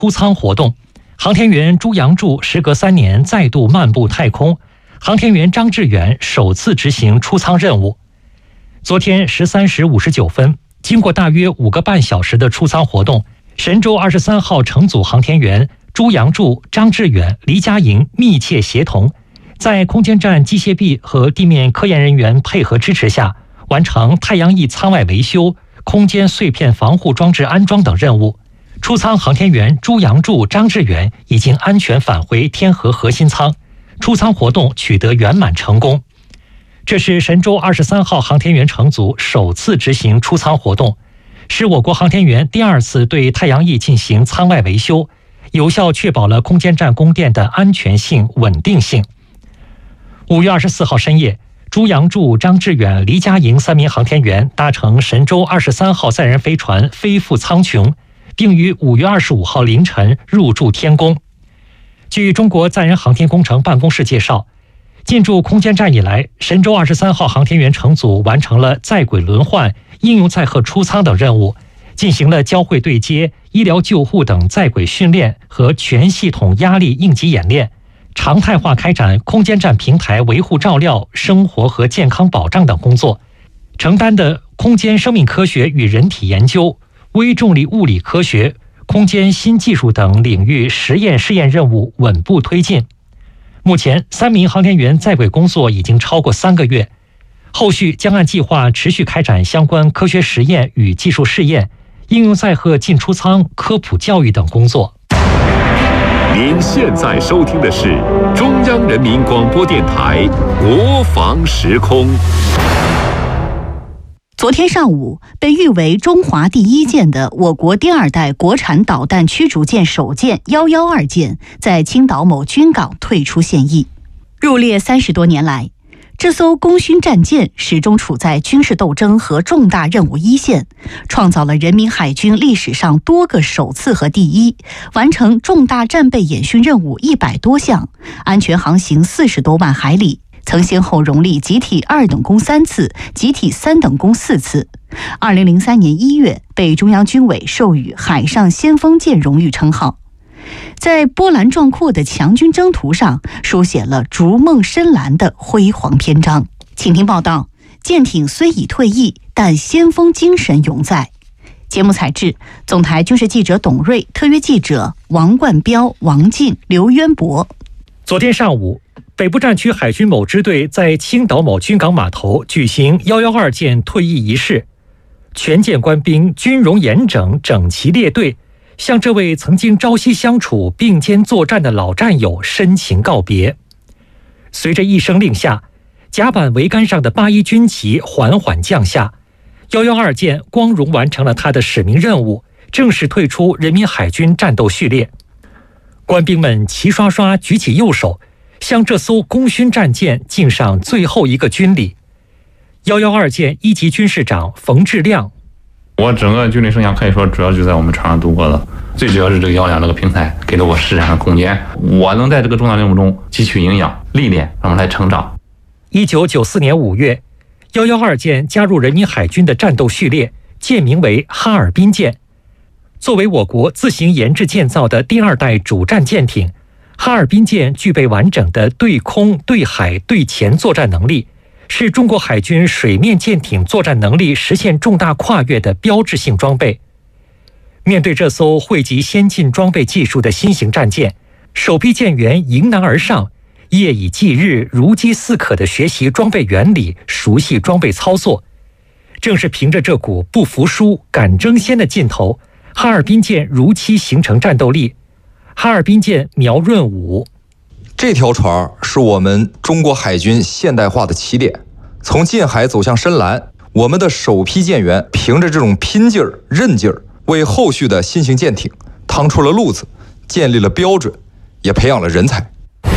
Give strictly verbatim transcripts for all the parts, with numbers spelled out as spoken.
出舱活动，航天员朱杨柱时隔三年再度漫步太空，航天员张志远首次执行出舱任务。昨天十三时五十九分，经过大约五个半小时的出舱活动，神舟二十三号乘组航天员朱杨柱、张志远、黎佳莹密切协同，在空间站机械臂和地面科研人员配合支持下，完成太阳翼舱外维修、空间碎片防护装置安装等任务。出舱航天员朱杨柱、张志远已经安全返回天河核心舱，出舱活动取得圆满成功。这是神舟二十三号航天员乘组首次执行出舱活动，是我国航天员第二次对太阳翼进行舱外维修，有效确保了空间站供电的安全性、稳定性。五月二十四号深夜，朱杨柱、张志远、黎佳莹三名航天员搭乘神舟二十三号载人飞船飞赴苍穹，并于五月二十五号凌晨入驻天宫。据中国载人航天工程办公室介绍，进驻空间站以来，神舟二十三号航天员乘组完成了在轨轮换、应用载荷出舱等任务，进行了交会对接、医疗救护等在轨训练和全系统压力应急演练，常态化开展空间站平台维护照料、生活和健康保障等工作，承担的空间生命科学与人体研究、微重力物理科学、空间新技术等领域实验试验任务稳步推进。目前，三名航天员在轨工作已经超过三个月，后续将按计划持续开展相关科学实验与技术试验、应用载荷进出舱科普教育等工作。 您现在收听的是中央人民广播电台国防时空。 昨天上午，被誉为中华第一舰的我国第二代国产导弹驱逐舰首舰幺幺二舰在青岛某军港退出现役。入列三十多年来，这艘功勋战舰始终处在军事斗争和重大任务一线，创造了人民海军历史上多个首次和第一，完成重大战备演训任务一百多项，安全航行四十多万海里。曾先后荣立集体二等功三次、集体三等功四次。二零零三年一月，被中央军委授予海上先锋舰荣誉称号。在波澜壮阔的强军征途上，书写了逐梦深蓝的辉煌篇章。请听报道：舰艇虽已退役，但先锋精神永在。节目采制：总台军事记者董瑞，特约记者王冠彪、王进、刘渊博。 昨天上午，北部战区海军某支队在青岛某军港码头举行幺幺二舰退役仪式，全舰官兵军容严整，整齐列队，向这位曾经朝夕相处、并肩作战的老战友深情告别。随着一声令下，甲板桅杆上的八一军旗缓缓降下，幺幺二舰光荣完成了它的使命任务，正式退出人民海军战斗序列。官兵们齐刷刷举起右手，向这艘功勋战舰敬上最后一个军礼。幺幺二舰一级军事长冯志亮： 我整个军旅生涯可以说主要就在我们船上度过的，最主要是这个幺两这个平台给了我施展的空间，我能在这个重大任务中汲取营养历练，让我们来成长。 一九九四年五月，幺幺二舰加入人民海军的战斗序列，舰名为哈尔滨舰。作为我国自行研制建造的第二代主战舰艇，哈尔滨舰具备完整的对空、对海、对潜作战能力，是中国海军水面舰艇作战能力实现重大跨越的标志性装备。面对这艘汇集先进装备技术的新型战舰，首批舰员迎难而上，夜以继日、如饥似渴地学习装备原理，熟悉装备操作。正是凭着这股不服输、敢争先的劲头，哈尔滨舰如期形成战斗力。哈尔滨舰苗润武： 这条船是我们中国海军现代化的起点，从近海走向深蓝，我们的首批舰员凭着这种拼劲儿、韧劲儿，为后续的新型舰艇趟出了路子，建立了标准，也培养了人才。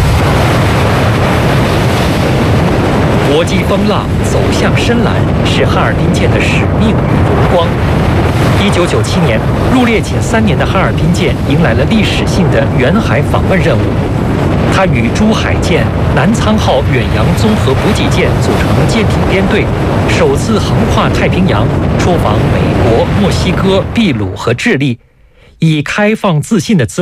搏击风浪，走向深蓝，是哈尔滨舰的使命与荣光。一九九七年，入列仅三年的哈尔滨舰迎来了历史性的远海访问任务。它与珠海舰、南沧号远洋综合补给舰组成舰艇编队，首次横跨太平洋，出访美国、墨西哥、秘鲁和智利，以开放自信的姿